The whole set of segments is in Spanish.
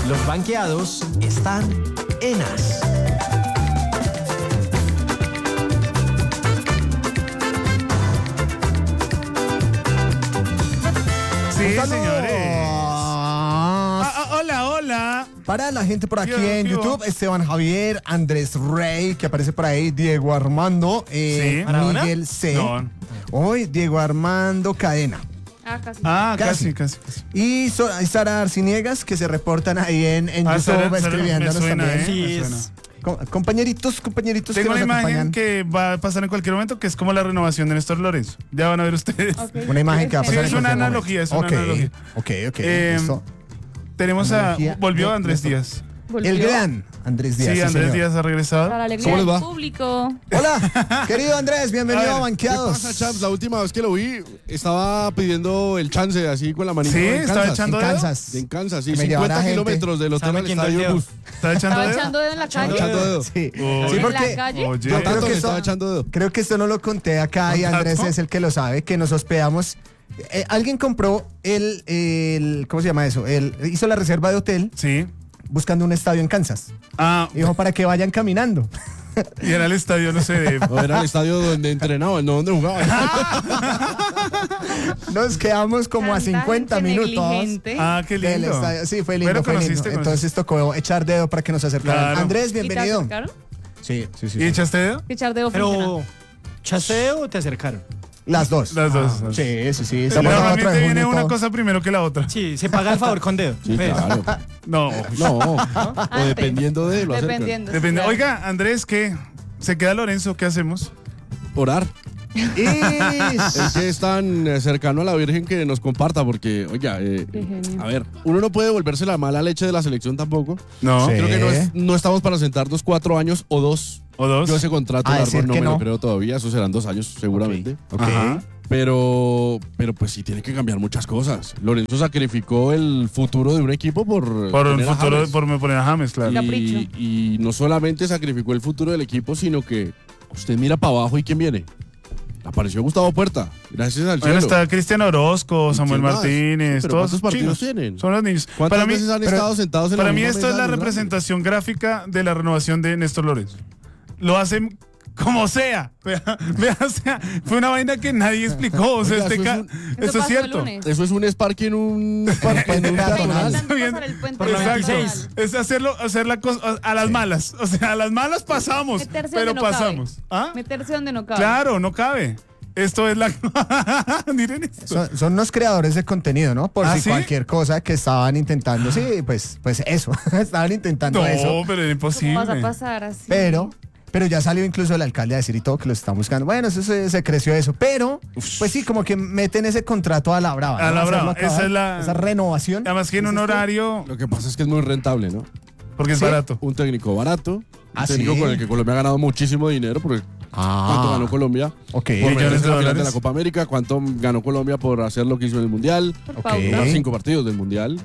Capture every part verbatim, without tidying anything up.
Los banqueados están en As. Sí, señores. Ah, ah, hola, hola. Para la gente por aquí Yo, en yo. YouTube, Esteban Javier, Andrés Rey, que aparece por ahí, Diego Armando, eh, Sí. ¿Maradona? Miguel C. No. Hoy, Diego Armando Cadena. Ah, casi. Ah, Casi. casi, casi. casi. Y so- hay Sara Arciniegas, que se reportan ahí en, en Ah, YouTube, Sara- Sara, escribiéndonos me suena, también. ¿eh? Sí, Me es- suena. Co- compañeritos, compañeritos Tengo que una nos imagen acompañan. que va a pasar en cualquier momento, que es como la renovación de Néstor Lorenzo. Ya van a ver ustedes. Ok. Una imagen que va a Sí, pasar es en una cualquier analogía, es una momento. analogía. Ok, ok, Eh, listo. Tenemos a... Analogía Volvió de Andrés Néstor. Díaz. Volvió. El gran Andrés Díaz. Sí, Andrés señor. Díaz ha regresado. Para la alegría ¿Cómo les del va? público. Hola, querido Andrés, bienvenido A a, ver, Banqueados. ¿Qué pasa, Champs? La última vez que lo vi, estaba pidiendo el chance así con la manita. Sí, en estaba Kansas. echando En dedo. Kansas. En Kansas, sí, Que me llevara cincuenta gente. kilómetros del hotel Estaba al metiendo el estadio dedo. bus. ¿Está echando Estaba dedo? echando dedo en la calle. Echando dedo. Sí, Uy. sí, ¿En la porque calle? Oye. yo Tanto creo le que, estaba esto, echando dedo. creo que esto no lo conté acá y ¿Un dato? Andrés es el que lo sabe, que nos hospedamos. Eh, alguien compró el, el, ¿cómo se llama eso? El, hizo la reserva de hotel Sí. buscando un estadio en Kansas. Ah, Dijo, para que vayan caminando. y era el estadio, no sé, de... No, era el estadio donde entrenaba, no donde jugaba. Nos quedamos como a Tanta cincuenta gente minutos negligente. Ah, qué del lindo. estadio. Sí, fue lindo, Pero fue lindo. conociste, Entonces tocó echar dedo para que nos acercaran. Claro. Andrés, ¿Y te bienvenido. acercaron? Sí, sí, sí. ¿Y sí. echaste dedo? Echar dedo funciona. Pero, ¿chaseo o te acercaron? Las dos. Las dos. Sí, sí, sí. Estamos a Normalmente otro de junio viene y una todo. cosa primero que la otra. Sí, se paga el favor con dedo. Sí, ¿Ves? claro. No. No, o Antes. dependiendo de lo acercan. Dependiendo. Depende. claro. Oiga, Andrés, ¿qué? ¿Se queda Lorenzo? ¿Qué hacemos? Orar. Ish. Es que es tan eh, cercano a la Virgen que nos comparta, porque, oiga, eh, Qué genio. a ver, uno no puede volverse la mala leche de la selección tampoco. No. Sí. Creo que no, es- no estamos para sentarnos cuatro años o dos. ¿O dos? Yo ese contrato A largo decir no que me no. lo creo todavía, eso serán dos años seguramente. Ok. Ajá. Pero, pero pues sí tiene que cambiar muchas cosas. Lorenzo sacrificó el futuro de un equipo por Por un poner a futuro, James. por me poner a James, claro. Capricho. y, y no solamente sacrificó el futuro del equipo, sino que usted mira para abajo y ¿quién viene? Apareció Gustavo Puerta, gracias al Bueno, cielo. está Cristian Orozco, ¿Y Samuel quién más? Martínez, Pero todos ¿cuántos partidos chinos. tienen? Son los niños. ¿Cuántas Para mí, veces han pero- estado sentados en la para mí misma esto es mesa la de los representación gráfica de la renovación de Néstor Lorenzo. Lo hacen como sea. Vea, vea, o sea, fue una vaina que nadie explicó. O sea, Oiga, este eso es ca- un- eso pasó es el cierto. lunes. Eso es un Sparky en un, parque, en un peatonal. Intentando Bien. pasar el puente Por la peatonal. veintiséis. Es hacerlo, hacer la cosa a las malas. O sea, a las malas pasamos, Meterse pero donde no pasamos. cabe. ¿Ah? Meterse donde no cabe. Claro, no cabe. Esto es la. Miren esto. Son, son unos creadores de contenido, ¿no? Por ¿Ah, si sí? cualquier cosa que estaban intentando. Sí, pues, pues eso. estaban intentando No, eso. pero era ¿Cómo imposible. vas a pasar así? Pero, pero ya salió incluso el alcalde a decir y todo que los están buscando. Bueno, eso se, se creció eso. Pero, pues sí, como que meten ese contrato a la brava. A ¿no? la Hacerlo brava. acabar, Esa es la- esa renovación. Además que en un ¿Es esto? horario, Lo que pasa es que es muy rentable, ¿no? porque es Sí. barato. Un técnico barato, un ¿Ah, técnico sí? con el que Colombia ha ganado muchísimo dinero, porque ¿cuánto ganó Colombia? Ok. Por Millones meterse de en la final dólares. de la Copa América, ¿cuánto ganó Colombia por hacer lo que hizo en el Mundial? Por Ok. Paula. Ganar ¿Eh? cinco partidos del Mundial.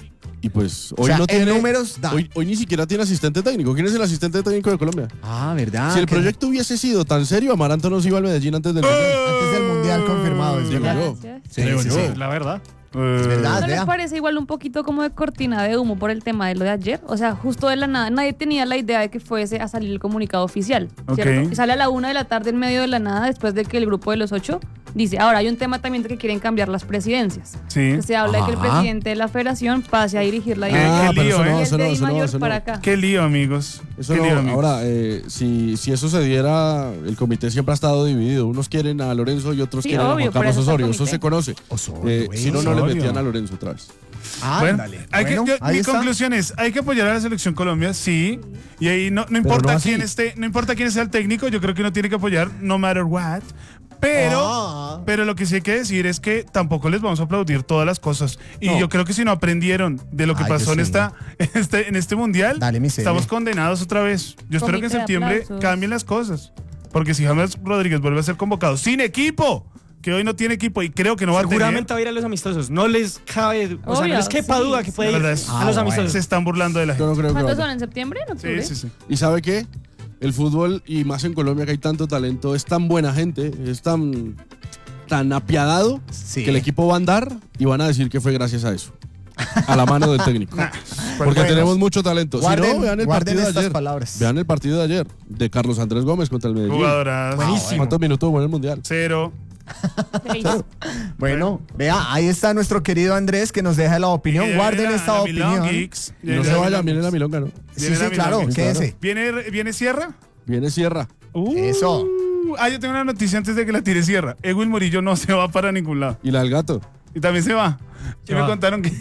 Y pues hoy O sea, no en tiene. números da. Hoy, hoy ni siquiera tiene asistente técnico. ¿Quién es el asistente técnico de Colombia? Ah, ¿verdad? si el Que proyecto hubiese sido tan serio, Amaranto no se iba al Medellín antes del Mundial. Antes del Mundial confirmado. Es Digo verdad. yo. Gracias. Sí, Creo sí, yo. sí. La verdad. Eh, Es verdad. ¿No les vea. parece igual un poquito como de cortina de humo por el tema de lo de ayer? O sea, justo de la nada, nadie tenía la idea de que fuese a salir el comunicado oficial, ¿cierto? Ok. Y sale a la una de la tarde en medio de la nada, después de que el grupo de los ocho dice, ahora hay un tema también de que quieren cambiar las presidencias. Sí. Que se habla de que el Ajá. presidente de la federación pase a dirigir la Ah, dirección. qué lío, pero ¿eh? Y no, el eso no, de Di eso no, Mayor eso no. para acá. Qué lío, amigos. Eso Qué no, lío, amigos. ahora, eh, si, si eso se diera, el comité siempre ha estado dividido. Unos quieren a Lorenzo y otros Sí, quieren obvio, a Juan Carlos por eso está el Osorio. Eso comité. se conoce. Osorio, Eh, güey. si no, no le Osorio. metían a Lorenzo otra vez. Bueno, Ándale. hay que, Bueno, yo- ahí mi está. conclusión es, hay que apoyar a la selección Colombia, sí, y ahí no, no importa no así. quién esté, no importa quién sea el técnico, yo creo que uno tiene que apoyar no matter what, pero, Ah. pero lo que sí hay que decir es que tampoco les vamos a aplaudir todas las cosas, y No. yo creo que si no aprendieron de lo que Ay, pasó yo en sí. esta, en este, en este mundial, Dale, mi serie. estamos condenados otra vez. Yo espero que en Comité de septiembre aplausos. cambien las cosas, porque si James Rodríguez vuelve a ser convocado sin equipo, que hoy no tiene equipo y creo que no va a tener. Seguramente va a ir a los amistosos. No les cabe, o sea, Obvio, no les quepa sí, duda que sí. puede La ir verdad es- a Ah, los bueno. amistosos. Se están burlando de la Yo gente. no creo que ¿Cuántos vaya. son? ¿En septiembre? ¿En octubre? Sí, sí, sí. ¿Y sabe qué? El fútbol, y más en Colombia que hay tanto talento, es tan buena gente, es tan, tan apiadado, Sí. que el equipo va a andar y van a decir que fue gracias a eso. A la mano del técnico. Porque Buenos. tenemos mucho talento. Guarden- si no, vean el guarden partido de estas ayer. palabras. Vean el partido de ayer de Carlos Andrés Gómez contra el Medellín. Jugadoras. Buenísimo. ¿Cuántos minutos jugó en el Mundial? Cero. Seis. Bueno, vea, ahí está nuestro querido Andrés que nos deja la opinión. Y Guarden viene la- esta la opinión. Milong Geeks. Y no Viene se la vayan, Milong viene la Geeks. milonga, ¿no? Sí, Viene sí, la claro, Milong Geeks. quédese. ¿Viene, ¿Viene Sierra? Viene Sierra. Uh, Eso. Ah, yo tengo una noticia antes de que la tire Sierra. Edwin Murillo no se va para ningún lado. Y la del gato. Y también se va. Y Se me va. contaron que...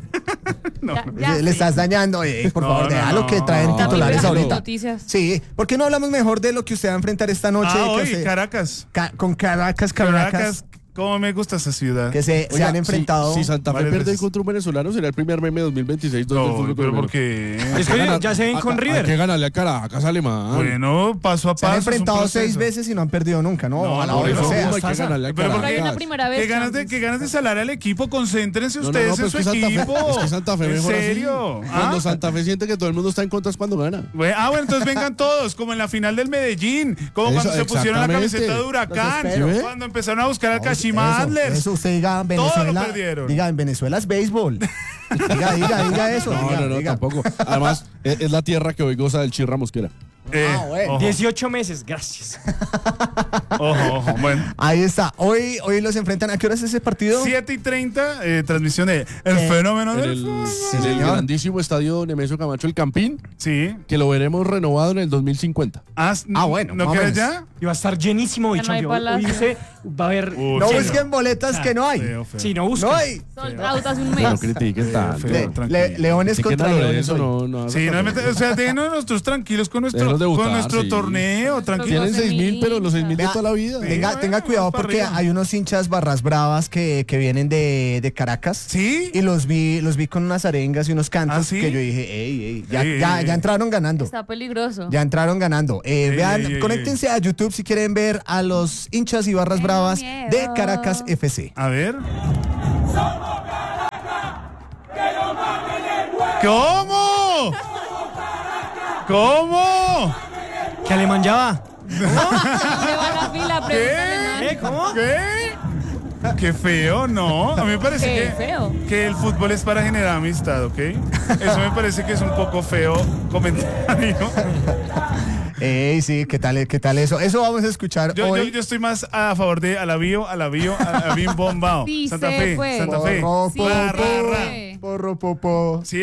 no, Ya, no. ya. Le, le estás dañando, eh, por No, favor, no, déjalo no. que traen No, titulares déjalo. ahorita. Noticias. Sí, ¿por qué no hablamos mejor de lo que usted va a enfrentar esta noche? Ah, que hoy, se- Caracas. ca- con Caracas, Caracas, Caracas. ¿Cómo me gusta esa ciudad? que se, se Oiga, han enfrentado. Si, si Santa Fe varias pierde veces. contra un venezolano, será el primer meme dos mil veintiséis. del No, fútbol pero colombiano. porque... Es que Gana- ya se ven con Hay- River. Hay que ganarle a Caracas, alemán. Bueno, paso a se han paso. es un enfrentado proceso. seis veces y no han perdido nunca, ¿no? No, Ojalá por hoy eso lo sea. mismo hay que pasa. ganarle a Pero Caracas. porque- Hay una primera vez. Qué ganas, de, chances. qué ganas de salar al equipo, concéntrense No, no, ustedes no, pero en es su que Santa Fe- equipo. es que Santa Fe ¿En mejor así. serio? Cuando ¿Ah? Santa Fe siente que todo el mundo está en contra es cuando gana. Bueno, ah, bueno, entonces vengan todos, como en la final del Medellín, como Eso, cuando se pusieron la exactamente. camiseta de Huracán, Los espero. cuando empezaron a buscar al No, Kashima eso, Antlers. Eso usted diga en Todo lo Venezuela. perdieron. Diga, en Venezuela es béisbol. Diga, diga, diga eso. No, diga, no, no, diga. tampoco. Además, es, es la tierra que hoy goza del Chirra Mosquera. Eh, Ah, bueno. ojo, dieciocho meses, gracias. ojo, ojo, bueno. Ahí está. Hoy, hoy los enfrentan. ¿A qué hora es ese partido? siete y treinta, eh, transmisión de El ¿Qué? Fenómeno En del el, Fútbol. en el señor. grandísimo estadio Nemesio Camacho, el Campín, Sí. que lo veremos renovado en el dos mil cincuenta. Ah, Ah, bueno, ¿no más o queda menos. ya? Y va a estar llenísimo hoy, Ya no hay champion. Hoy palacio. se va a haber. Uy, No sí, busquen boletas que no hay. Feo, feo. Si no buscan. No hay. Sold out hace un No mes. critiquen tanto. feo. Le- tranquilo. le- leones Critiquen contra a leones. Lorenzo, hoy. no, no, Sí, no me mete- o sea, déjenos nosotros tranquilos con nuestro, Déjenos debutar, con nuestro sí. torneo, tranquilos. Tienen doce seis mil, mil pero los seis mil de Vea, toda la vida. Tenga, bueno, tenga cuidado vamos para porque arriba. hay unos hinchas barras bravas que, que vienen de, de Caracas. ¿Sí? Y los vi, los vi con unas arengas y unos cantos ¿Ah, sí? que yo dije, ey, ey, ya, Ey, ya, ey, ya ey. entraron ganando. Está peligroso. Ya entraron ganando. Eh, Ey, vean, ey, ey, conéctense a YouTube si quieren ver a los hinchas y barras Tengo bravas miedo. de Caracas F C. A ver. ¿Cómo? ¿Cómo? ¿Qué alemán ya va? Se va a la fila, pregúntale, ¿Eh? ¿Cómo? ¿Qué? Qué feo, ¿no? A mí me parece Qué que, feo. que el fútbol es para generar amistad, ¿ok? Eso me parece que es un poco feo comentario. Ey, sí, ¿qué tal, qué tal eso? Eso vamos a escuchar Yo, yo, hoy. yo estoy más a favor de Alavío, Alavío, Alavín Bombao. Sí Santa se Fe, fue. Santa Fe. Porro, Sí, Ra, ra, ra. fue. Porro, popo. Sí,